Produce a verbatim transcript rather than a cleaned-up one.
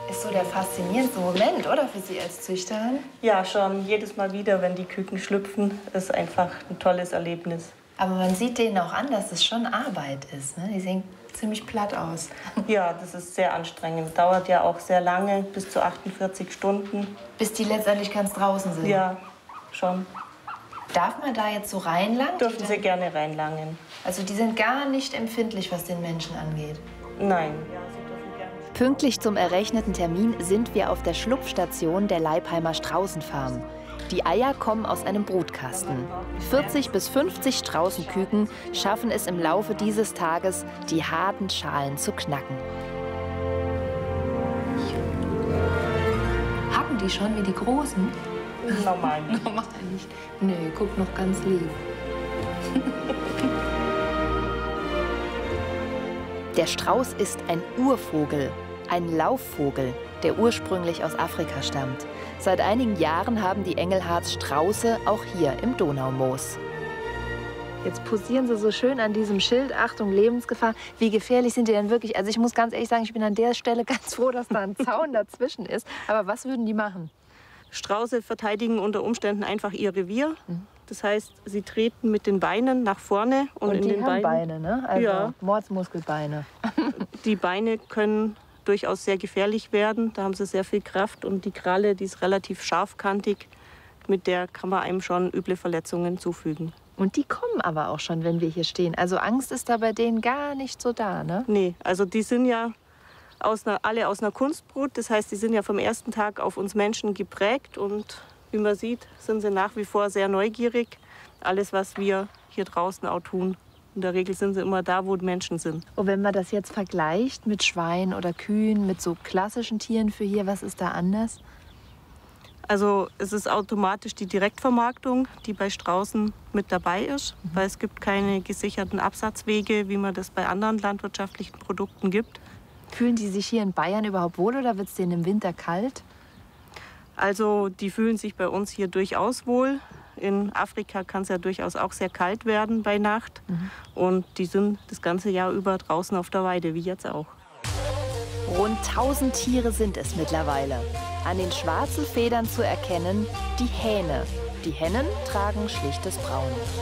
Ist so der faszinierendste Moment, oder, für Sie als Züchterin? Ja, schon. Jedes Mal wieder, wenn die Küken schlüpfen, ist einfach ein tolles Erlebnis. Aber man sieht denen auch an, dass es schon Arbeit ist. Ne? Die sehen ziemlich platt aus. Ja, das ist sehr anstrengend. Dauert ja auch sehr lange, bis zu achtundvierzig Stunden. Bis die letztendlich ganz draußen sind? Ja, schon. Darf man da jetzt so reinlangen? Dürfen Sie gerne reinlangen. Also die sind gar nicht empfindlich, was den Menschen angeht? Nein. Pünktlich zum errechneten Termin sind wir auf der Schlupfstation der Leipheimer Straußenfarm. Die Eier kommen aus einem Brutkasten. vierzig bis fünfzig Straußenküken schaffen es im Laufe dieses Tages, die harten Schalen zu knacken. Hacken die schon wie die Großen? Normal nicht. Normal nicht. Nö, guck noch ganz lieb. Der Strauß ist ein Urvogel, ein Laufvogel, der ursprünglich aus Afrika stammt. Seit einigen Jahren haben die Engelharts Strauße auch hier im Donaumoos. Jetzt posieren Sie so schön an diesem Schild, Achtung, Lebensgefahr. Wie gefährlich sind die denn wirklich? Also ich muss ganz ehrlich sagen, ich bin an der Stelle ganz froh, dass da ein Zaun dazwischen ist. Aber was würden die machen? Strauße verteidigen unter Umständen einfach ihr Revier. Das heißt, sie treten mit den Beinen nach vorne. Und, Und in die den haben Beinen, Beine, ne? Also ja. Mordsmuskelbeine. Die Beine können durchaus sehr gefährlich werden. Da haben sie sehr viel Kraft. Und die Kralle, die ist relativ scharfkantig. Mit der kann man einem schon üble Verletzungen zufügen. Und die kommen aber auch schon, wenn wir hier stehen. Also Angst ist da bei denen gar nicht so da, ne? Nee, also die sind ja aus einer, alle aus einer Kunstbrut. Das heißt, die sind ja vom ersten Tag auf uns Menschen geprägt. Und wie man sieht, sind sie nach wie vor sehr neugierig. Alles, was wir hier draußen auch tun. In der Regel sind sie immer da, wo die Menschen sind. Und wenn man das jetzt vergleicht mit Schweinen oder Kühen, mit so klassischen Tieren für hier, was ist da anders? Also es ist automatisch die Direktvermarktung, die bei Straußen mit dabei ist. Mhm. Weil es gibt keine gesicherten Absatzwege, wie man das bei anderen landwirtschaftlichen Produkten gibt. Fühlen die sich hier in Bayern überhaupt wohl oder wird es denen im Winter kalt? Also die fühlen sich bei uns hier durchaus wohl. In Afrika kann es ja durchaus auch sehr kalt werden bei Nacht. Mhm. Und die sind das ganze Jahr über draußen auf der Weide, wie jetzt auch. Rund tausend Tiere sind es mittlerweile. An den schwarzen Federn zu erkennen, die Hähne. Die Hennen tragen schlichtes Braun.